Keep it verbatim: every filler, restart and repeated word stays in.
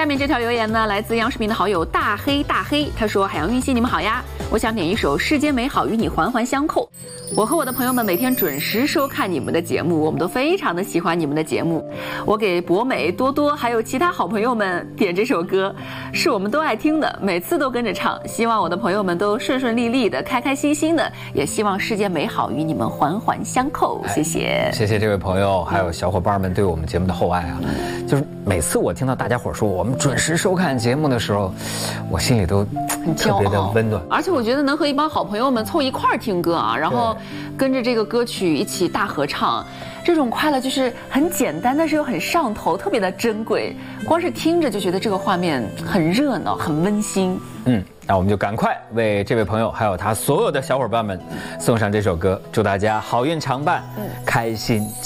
面这条留言呢，来自央视频的好友大黑大黑，他说：“海洋运星，你们好呀，我想点一首《世间美好与你环环相扣》。我和我的朋友们每天准时收看你们的节目，我们都非常的喜欢你们的节目。我给博美、多多还有其他好朋友们点这首歌，是我们都爱听的，每次都跟着唱。希望我的朋友们都顺顺利利的、开开心心的，也希望世间美好与你们环环相扣。谢谢， 谢谢这位朋友，还有小伙伴们对我们节目的厚爱啊！就是每次我听到大家伙说我们准时收看节目的时候，我心里都特别的温暖。 而且我觉得能和一帮好朋友们凑一块儿听歌啊，然后跟着这个歌曲一起大合唱，这种快乐就是很简单，但是又很上头，特别的珍贵。光是听着就觉得这个画面很热闹，很温馨。 嗯，那我们就赶快为这位朋友还有他所有的小伙伴们送上这首歌，祝大家好运常伴，嗯、开心